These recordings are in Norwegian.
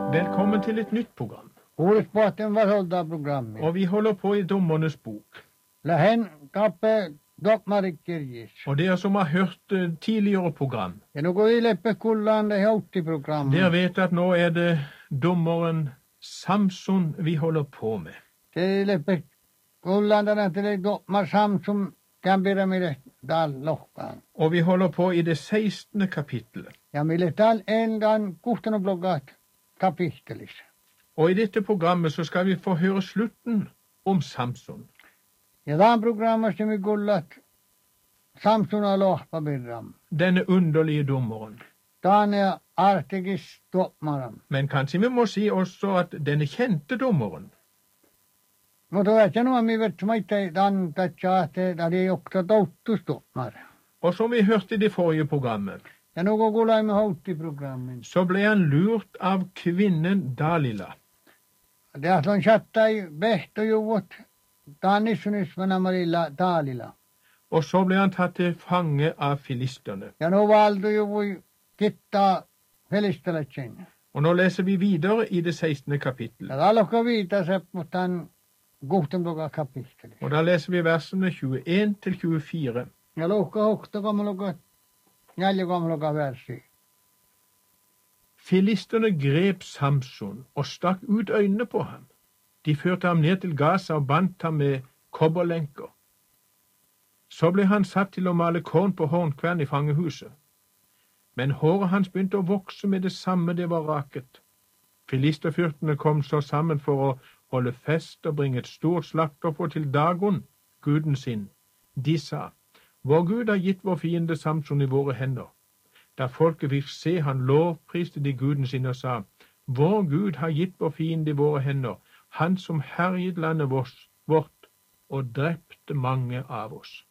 Velkommen til et nytt program. Kuulispuolten vasolta-programmi. Og vi holder på i Dommernes bok. Lähen kappe dokmarikirjis. Og dere som har hørt tidligere program, Ja no kun ileppe kullaan det heuttiprogrammi. dere vet at nå er det dommeren Samson vi holder på med. Det ileppe kullaan tänä tele dokmar Samson kämpirämille tal lohkaan. Og vi holder på i det 16. kapittelet. Ja mille tal endan kuhtanoblogat kapittelis. Og i dette programmet så skal vi få høre slutten om Samson. Ja tämän programmassa me kullat Samsona lohpapirram. Denne underlige dommeren. Tämän ja artikis dokmaram. Men kanskje vi må si også at denne kjente dommeren. Mutta vähtä nuo mi vet maitte tämän tatsaahte tali jokta touttusdokmar. Og som vi hørte i det forrige programmet, Ja nu kun kuulaimme heuttiprogrammin. så ble han lurt av kvinnen Dalila. Det on chattai vehtojuvut tannissunismana marilla taalilla. Og så ble han tatt til fange av filisterne. Ja nu valtujuvui kittaa felisteletsen. Og nå leser vi videre i det 16. kapittelet. Ja talokka viita sepputan kuhtemloka kapitteli. Og da leser vi versene 21 til 24. Ja lohka hoktakamaloka näljakamaloka versi. Filisterne grep Samson og stakk ut øynene på ham. De førte ham ned til Gaza og bandt ham med kobberlenker. Så ble han satt til å male korn på hornkvern i fangehuset. Men håret hans begynte å vokse med det samme det var raket. Filisterfyrtene kom så sammen for å holde fest og bringe et stort slaktoffer til Dagon, guden sin. De sa, vår Gud har gitt vår fiende Samson i våre hender. Da folket fikk se han lovpriste de guden sin og sa, vår Gud har gitt vår fiende i våre hender, han som herjet landet vårt og drepte mange av oss.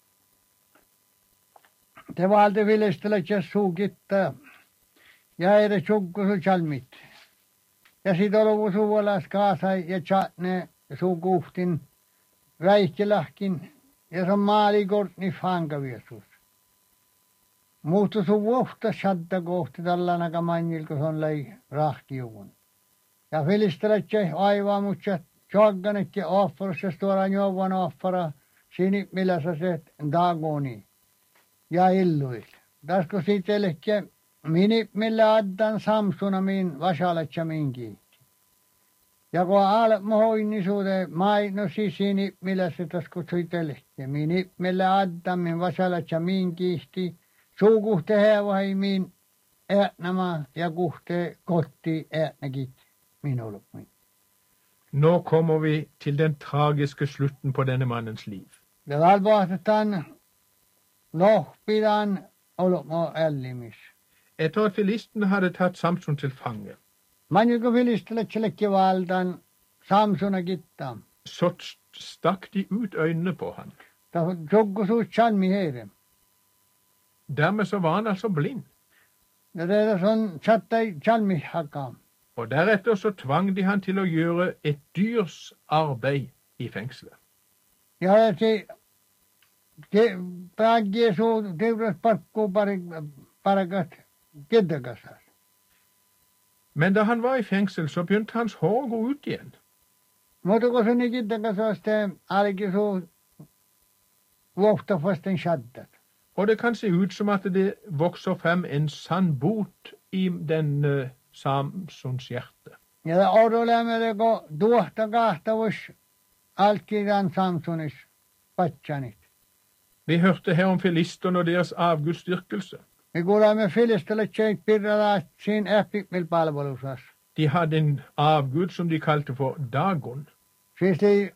Det var aldrig vilesteletsen suukitta. Ja ere sukkusu chalmit. Ja sit olovu suualas kaasai ja chatne suukuhtin väihkelahkin. Ja se on maalikortni fankaviesus. Muuttu sun vuohta shadda kohti tällanaga mannil, kun se on lei rahkiuvun. Ja filisteletse aivaa mutsa tjogganet ja offerissa tuodaan jouvan offera sinit millä sä se dagoni ja illuil. Täskö sitelekki minit millä addan Samsona min vasaletsa minki. Ja kun almohoinnisuude mainosi sinit millä se täskö sitelekki minit millä addan min vasaletsa minkiihti. Suukuhte hevahi min äänämä ja kuhte kotti äänäkit minulle. Nå kommer vi til den tragiske slutten på denne mannens liv. Ja valvahdetaan lohpidan olmo ällimis. Etter at filistene hadde tatt Samson til fange, Manjuko filisteletselekki valdan Samsona kittam. så stakk de ut øynene på han. Ta suggusuus chalmi heire. Dermed så var han altså blind. Ja tehdä son chattai chalmi hakam. Og deretter så tvang de han til å gjøre et dyrs arbeid i fengselet. Ja se päägie suu teures parkkuu parakat kiddakasas. Men da han var i fengsel, så begynte hans hår å gå ut igjen. Mutta kun se niin kiddakasas te alki suu vuohtafasten shaddat. Og det kan se ut som at det vokser frem en sann bot i den Samsons hjerte. Ja odolämmölle kun tuohta kahtavus alkidan Samsonis patsanit. Vi hørte her om filisterne og deres avgudsdyrkelse. Me kuulemme filisteletsein pirralaat siin äppikmil palvelusas. De hadde en avgud som de kalte for Dagon. Siis ei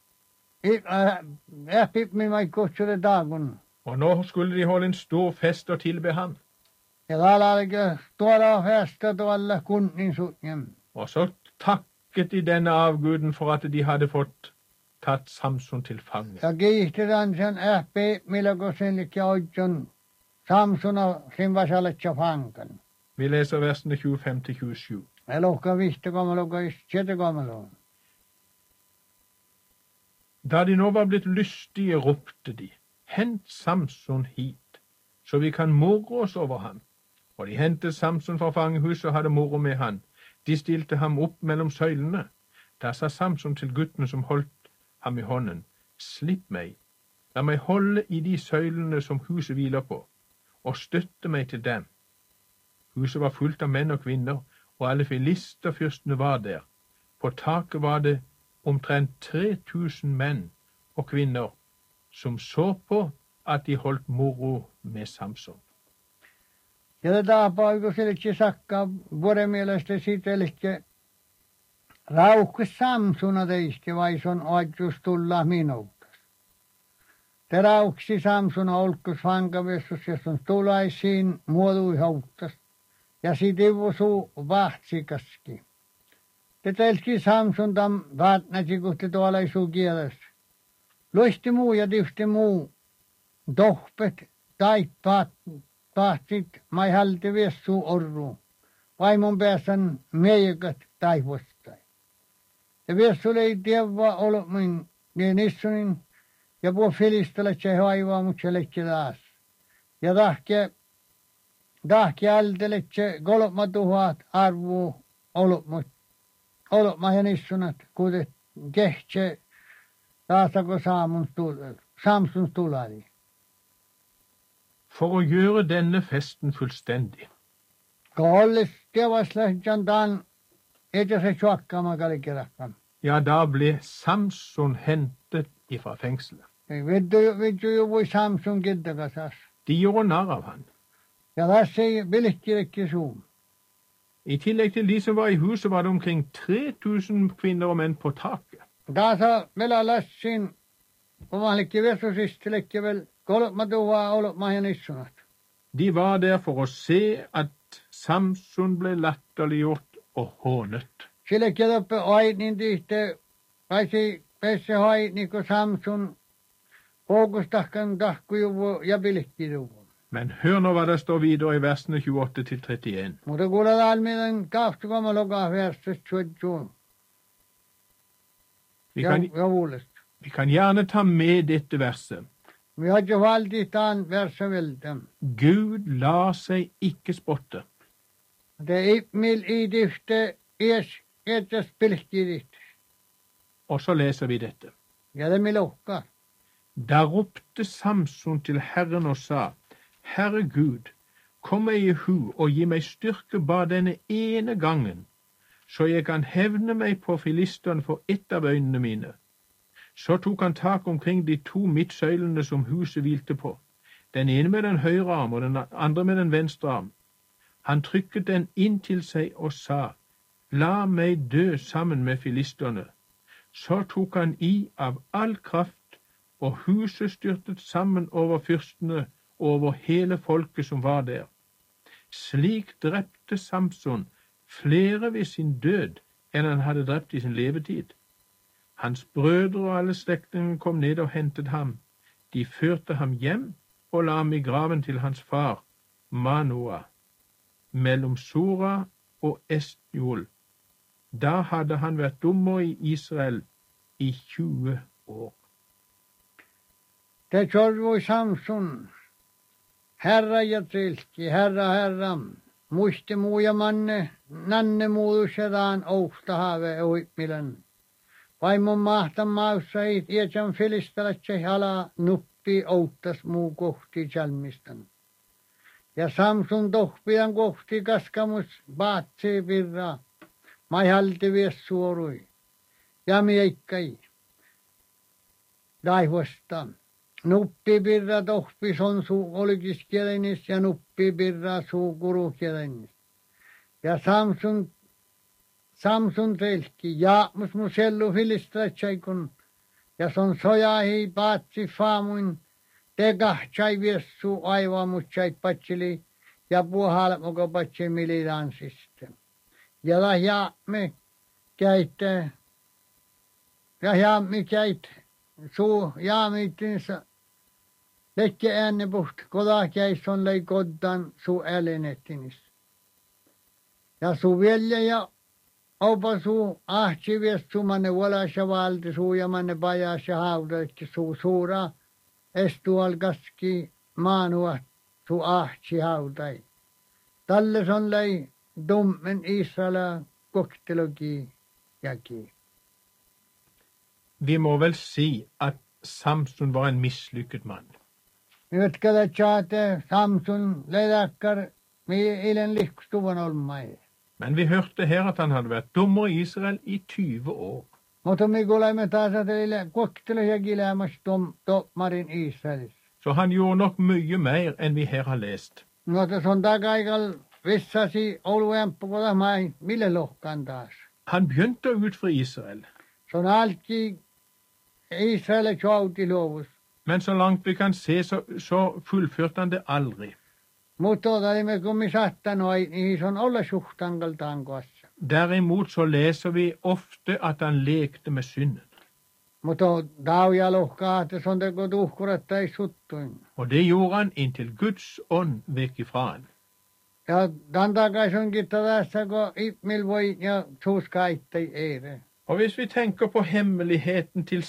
äppikmil mai kutsude dagun. Og nå skulle de holde en stor fest og tilbe ham. Ja täällä alkoi tuoda festa tuolla kunnin sutjem. Og så takket de denne avguden for at de hadde fått tatt Samson til fange. Ja kiihtetään sen äppikmillä kun sen liikkää oitson Samsona sin vasaletsa fankan. Vi leser versene 25-27. Elohka vihtakamaloka isjetekamaloon. Da de nå var blitt lystige, ropte de, hent Samson hit, så vi kan moro oss over ham. Og de hentet Samson fra fangehuset og hadde moro med han. De stilte ham opp mellom søylene. Da sa Samson til gutten som holdt ham i hånden, slipp meg, la meg holde i de søylene som huset hviler på, og støtte meg til dem. Huset var fullt av menn og kvinner, og alle filisterfyrstene var der. På taket var det omtrent 3000 menn og kvinner som så på at de holdt moro med Samson. Ja tätä paikoselle sakka vuoremielestä sitelke rauhkes Samsona teistä vai son oikeus tulla minultas. Te rauhksi Samsona olkos vankavessus ja son tulaisiin muodui hauttas ja sitivu suu vahtsikaskin. Te telski Samson tam vaatnasi kuhti tuolla suu kielessä. Luisti muu ja tifti muu tohpet taippaat tahtsit mai halti viessu orru. Vaimon pääsän meikat taivostai. Ja viessu ei tiedä olmin niin issunin ja puhu filistellä se haivaa mut se lekki taas. Ja tahki altele se 3000 arvuu olma ja issunat kuudet kehtse taasako Samsons tulali. For å gjøre denne festen fullstendig. Kolles tevaslähtjan taan etä se chuakkama kalikerakkan. Ja, da ble Samson hentet ifra fengselet. Vittu jo voi Samson kiddakasas. De gjorde narr av han. Ja tässä ei vilkkirekki suum. I tillegg til de som var i huset, var det omkring 3000 kvinner og menn på taket. Taasa meillä lassin omallekin vesusistilekki vel 3000 olma ja issunat. De var der for å se at Samson ble latterliggjort og hånet. Silekki toppe aitnin tihte paitsi pesse haitni kun Samson fokustakkan tahkujuvu ja vilkkijuvu. Men hør nå hva det står videre i versene 28-31. Mutta kuulet alminen kahtukama lokaa verset suodjuun. Ja vuolest. Vi kan gjerne ta med dette verset. Vi har jo valgt an verset veldig. Gud lar seg ikke spotte. Det er ippmil i dyfte etter spilkirit. Og så leser vi dette. Ja, det er min lokka. Da ropte Samson til Herren og sa, Herre Gud, kom meg i hu og gi meg styrke bare denne ene gangen, så jeg kan hevne meg på filisterne for ett av øynene mine. Så tok han tak omkring de 2 midtsøylene som huset hvilte på, den ene med den høyre arm og den andre med den venstre arm. Han trykket den inn til seg og sa, la meg dø sammen med filisterne. Så tok han i av all kraft, og huset styrtet sammen over fyrstene og over hele folket som var der. Slik drepte Samson flere ved sin død enn han hadde drept i sin levetid. Hans brødre og alle slektningene kom ned og hentet ham. De førte ham hjem og la ham i graven til hans far, Manoah, mellom Sora og Estjol. Da hadde han vært dommer i Israel i 20 år. Det tjorvoi Samson. Herra ja trilki, herra. Muisti muu ja manne, nanne muudusedaan ousta haave oipmilen. Vaimon mahtan maussa ei iätän filistalatse hala nuppi outtas muu kohti jalmistan. Ja Samson tohpian kohti kaskamus baatsii virra, mai halti vies suorui. Ja miekkai. Daivosta. Nuppi birra tohpi son suu olikis kielenis ja nuppi birra suu kuru kielenis. Ja Samson telki, jaamus mu sellu filistraatsaikun, ja son sojahi paatsi faamuin, te kahtsai viessu aivamutsai patsili, ja puhalmuko patsi milidansiste. Ja la jaamme käitte, ja jaamme käitte, suu jaamitinsa, lekke enne puht, koda käisson lei koddan suu älinettinis. Ja suu velje ja opa suu ahtsi viessu manne volasja valti suu ja manne pajas ja haudalki suu suura estual kaski maanua suu ahtsi haudai. Talles on lei dummen Israela koktelogi jaki. Vi må vel si at Samson var en mislykket mann. Nyt kada chaate Samson ledakkar mi ilen likstuvan olmai. Men vi hørte her at han hadde vært dommer i Israel i 20 år. Mutta mi kuulemme taas, että koktelo jaki lämmäs marin Israelis. Så han gjorde nok mye mer enn vi her har lest. No, se on takaikal vissasi oluempu koda mai, mille lohkan taas. Han begynte å utfri Israel. Se on alki Israel tjauti luovus. Men så langt vi kan se, så fullførte han det aldri. Mutta otamme kun mi sattanoi, niin se on olla suhtankaltaan koassa. Derimot så leser vi ofte at han lekte med synden. Mutta tauja lohkaa, että se on teko tuhkurat ei suttuin. Og det gjorde han inntil Guds ånd vek ifra han. Ja tämän takaisinkin tässä, kun Ipmil voi ja suuskaittei eire. Og hvis vi tenker på hemmeligheten til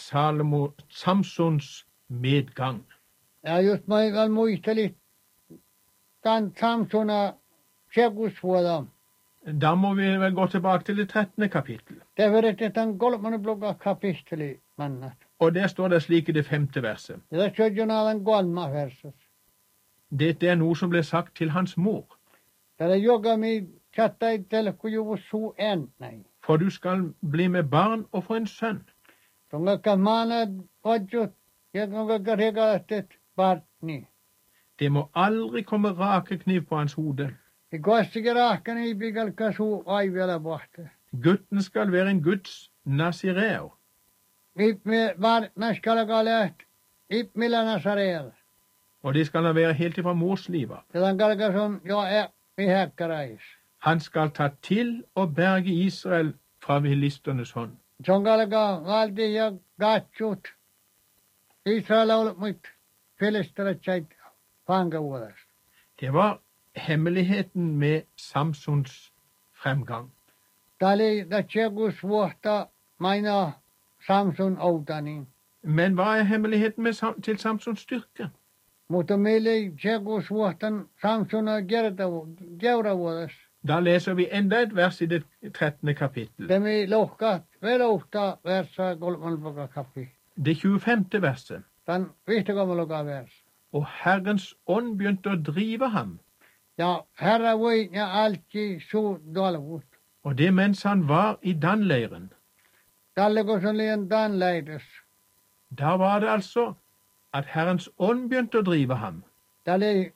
Samsons medgang, Ja just mä muistelin tämän Samsona sekusvuoda. da må vi vel gå tilbake til det 13. kapittel. Det vedetään 3. blogga kapisteli mannat. Og der står det slik i det 5. verset. Ja tässä on jonalan 3. versas. Dette er noe som ble sagt til hans mor. Täällä joka mi chattai telkkujuvus suu ennäin. For du skal bli med barn og få en sønn. Tonga maanad odjut ja tonga regalastet partni. Det må aldri komme rakekniv på hans hode. I kostikin rahkan ei pikalka suu aivela pohte. Gutten skal være en Guds nazireer. Ipme vartnaskalaka läht Ipmillä Nasareel. Og det skal han være helt ifra mors liv av. Tämän kalkas on jo mi häkkäräis. Han skal ta til og berge Israel fra filisternes hånd. Se on kalka valti ja katsut. Israel on muit filistelet fangavuodesta. Det var hemmeligheten med Samsons fremgang. Tämä oli tsekus vuotta maina Samson outani. Men hva er hemmeligheten til Samsons styrke? Mutta meillä ei tsekus vuotan Samsona keuravuodessa. Da leser vi enda et vers i det 13. kapittel. Det mi lohkat velouhtaa versa 3. kappi. Det 25. verset. Tämän 5. vers. Og Herrens ånd begynte å drive ham. Ja Herra voi ja alki suu dolvut. Og det mens han var i Dan-leiren. Tälle kun se oli en danleides. Da var det altså at Herrens ånd begynte å drive ham. Tälle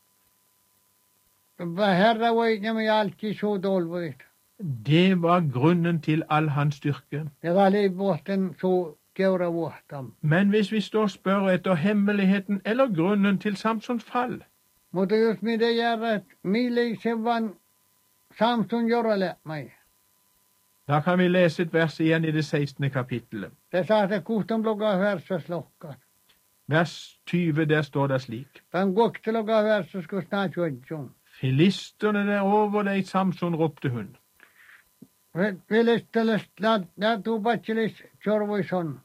Herra voi ja mi alki suu dolvut. Det var grunnen til all hans styrke. Ja tälle vuoten suu keuravuotam. Men hvis vi står og spør etter hemmeligheten eller grunnen til Samsons fall, Mutta jos mitä järjät, mille se vaan Samson jorale mai. da kan vi lese et vers igjen i det 16. kapittelet. Det saa se 16. versas lohkaa. Vers 20, der står det slik. Tämän 16. versas kun snart juodjun. Filisterne der over deg, Samson, ropte hun. Vilisteles lähtuu patselis jorvuison.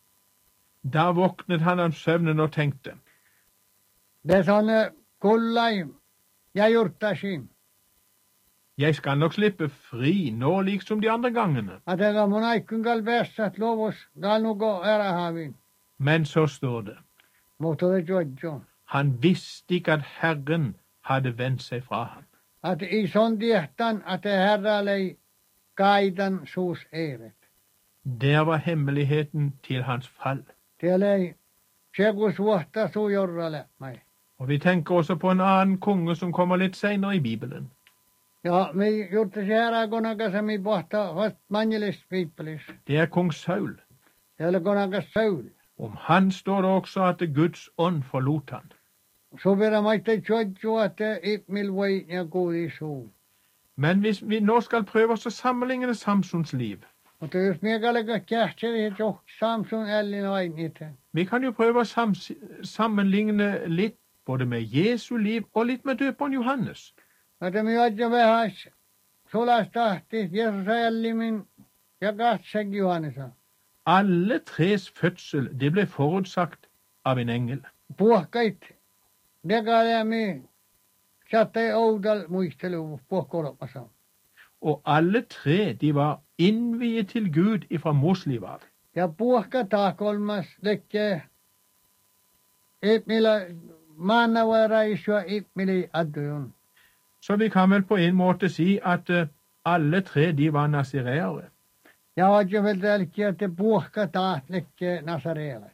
Da våknet han av søvnen og tenkte, Det on kullai ja jurtasin. jeg skal nok slippe fri nå liksom de andre gangene. Atega mun aikkunkal vessat lovus galnuko ärähavin. Men så står det, Mutta det juodjun. han visste ikke at Herren hadde vendt seg fra ham. At ison tiehtan at herralei kaitan suus eiret. Der var hemmeligheten til hans fall. Tielei sekus vuotta suu jorrale mai. Og vi tenker også på en annen konge som kommer litt senere i Bibelen. Ja, me juurta se herra konakas mi pohta vast manjelis viippelis. Det er kong Saul. Siellä konakas Saul. Om han står det også at Guds ånd forlot han. Suvera maitte tjodju at Ipmil voi ja kuuli suu. Men hvis vi nå skal prøve oss å sammenligne Samsons liv, Mutta jos mie kallekas kähtseli, että Samson ällin ainite. vi kan jo prøve å sammenligne litt både med Jesu liv og litt med døperen Johannes. Että mi adja vähäs sulastahti Jeesus ällimin ja katsek Johannesa. Alle tres fødsel, det ble forutsagt av en engel. Puhkait dekalle mi sattai oudal muistelu puhkolmasa. og alle tre de var innviet til Gud ifra mors liv av. Ja puhka taakolmas lekke ipmila maannavara isua ipmili addujun. Så vi kan vel på en måte si at alle tre de var nazireere. Ja vajo vel tälkki, että puhka taat lekke nasareelat.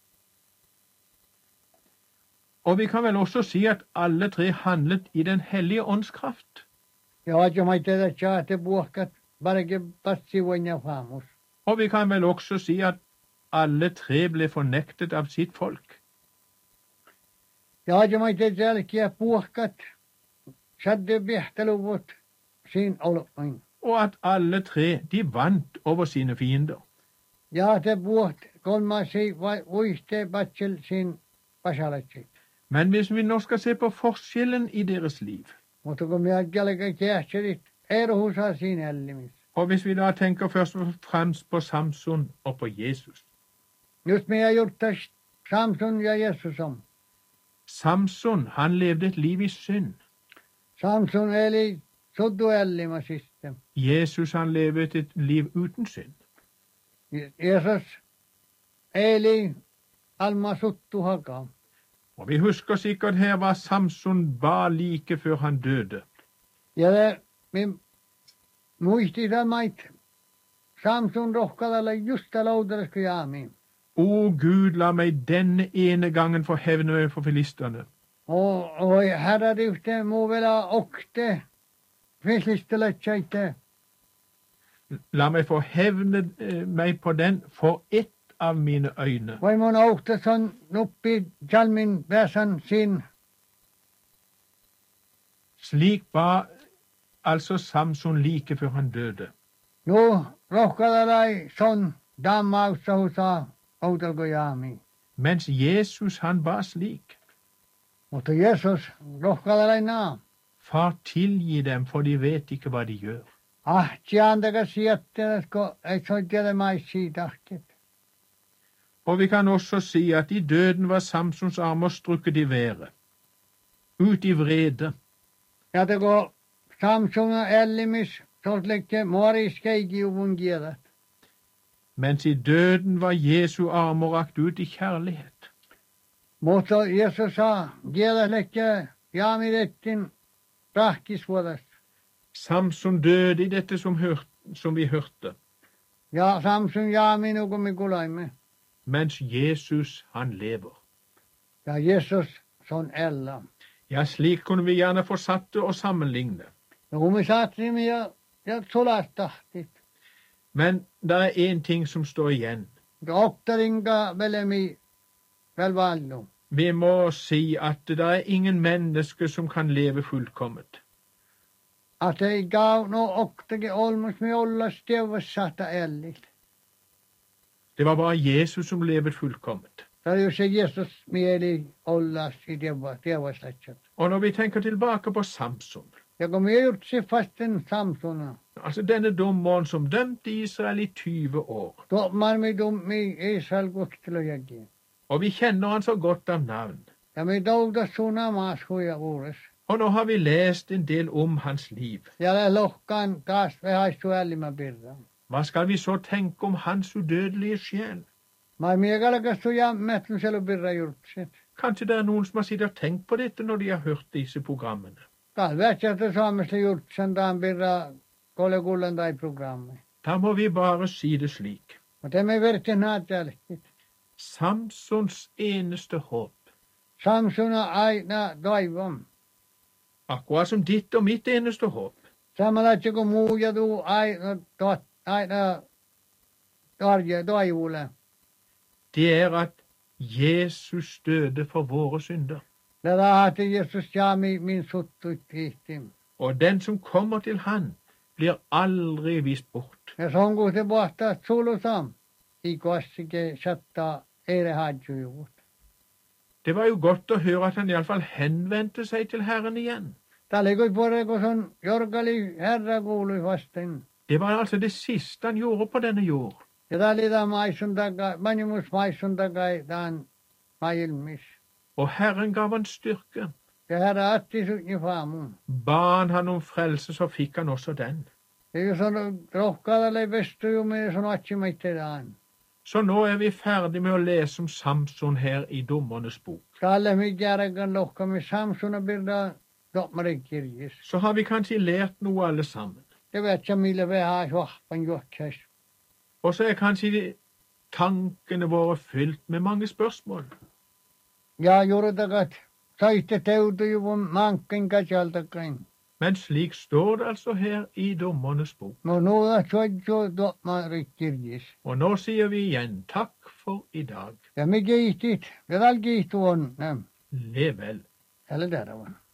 Og vi kan vel også si at alle tre handlet i den hellige åndskraft. Ja vajo maitteeda että puhkat varke passi voinja faamus. Og vi kan vel også si at alle tre ble fornektet av sitt folk. Ja vajo maitteeda tälkki, puhkat sadde bihteluvut siin oloin. Og at alle tre de vant over sine fiender. Ja te puht kolmasi uiste batsel siin pasalatsit. Men hvis vi nå skal se på forskjellen i deres liv, Mutta kun minä jälkeen kähtselit erohusa siinä ellimis. og hvis vi da tenker først og fremst på Samson og på Jesus. Just minä juttas Samson ja Jesus om. Samson, han levde et liv i synd. Samson eli soddu ellimasista. Jesus, han levde et liv uten synd. Jesus eli alma suttu haka. Og vi husker sikkert her hva Samson var like før han døde. Ja det min muistisa mait Samson rohkadalla just laudaras kujami. O Gud, la meg denne ene gangen få hevne meg for filisterne. Og herra dyfte mu vela okte fislistelettseite. La meg få hevne meg på den for ett av mine øyne. Vai mun okte son nuppi jalmin väsan sin. Slik var altså Samson like før han døde. Nu rohkadalai son dammaussa husa outalkojami. Mens Jesus, han var slik. Mutta Jesus rohkadalai naa. Far, tilgi dem, for de vet ikke hva de gjør. Tiandaka sijattelasko ei soitele maissi tahket. Og vi kan også si at i døden var Samsons armer strukket i været, ut i vrede. Ja teko Samson ellimis soltlekke moriskeigi uvun kielat. Mens i døden var Jesu armer rakt ut i kjærlighet. Mutta Jesus sa kielaslekke jaamirettin rahkisvuodast. Samson døde i dette som vi hørte, Ja Samson jaaminu kun me kulaimme. mens Jesus, han lever. Ja Jesus son ella. Ja, slik kunne vi gjerne fortsatte å sammenligne. Ja kun me saatsimme ja sulastahtit. Men det er en ting som står igjen. Ja oktarinka velemi velvallu. Vi må si at det er ingen menneske som kan leve fullkommet. Att ei gav no oktake olmus me olla stevvassata ellit. Det var bare Jesus som levde fullkommet. Det er jo se Jesus mieli ollas i tevvassatset. Og når vi tenker tilbake på Samson, Ja kun me gjort se fasten Samsona. altså denne dommeren som dømte Israel i 20 år, Tuomar me dummi Israel kukstelojagi. og vi kjenner han så godt av navn. Ja me toutas suna maashuja uures. Og nå har vi lest en del om hans liv. Ja le lohkaan taas vehaistu ällima pirra. Hva skal vi så tenke om hans udødelige sjel? Mai miekalakastu jammetluselu pirra jurtset. Kanskje det er noen som har sittet og tenkt på dette når de har hørt disse programmene. Kalvehtsette saamesta jurtsen taan pirra kolekullen tai programmi. Da må vi bare si det slik. Mutta emme verti naatjälkit. Samsons eneste håp, Samsona aina toivon. akkurat som ditt og mitt eneste håp, Samalla kun muu ja tuu aina toivulle. det er at Jesus døde for våre synder. Ja tahti Jesus jaami min suttuit kihtim. Og den som kommer til han, blir aldri vist bort. Ja sonku se puhtaa sulusam. Ikoassike satta eire hadjujuvut. Det var jo godt å høre at han iallfall henvendte seg til Herren igjen. Tää oli puore kun son jorgali herra kuului vasten. Det var altså det siste han gjorde på denne jord. Ja tää oli tää maisun takai, manimus maisun takai taan mailmis. Og Herren gav han styrke. Ja herra atti sutni faamun. Ba han om frelse, så fikk han også den. Det er jo sånn rohkaadalle bestu jo med sånn atsimaittedaan. Så nå er vi ferdig med å lese om Samson her i Dommernes bok. Kalle midjärgan lohka med Samson og birda dommare kirjes. Så har vi kanskje lært noe alle sammen. Det vet jeg mille vi har svahpan gjort. Og så er kanskje tankene våre fylt med mange spørsmål. Ja, juurtakat. Saitte teutu jo på manken katjaltakain. Men slik står det altså her i Dommernes bok. No nuuda tjoidjo dommare kirjes. Og nå sier vi igjen takk for i dag. Ja me kiihtit. Ja tal kiihtu on. Lev vel. Eller der on.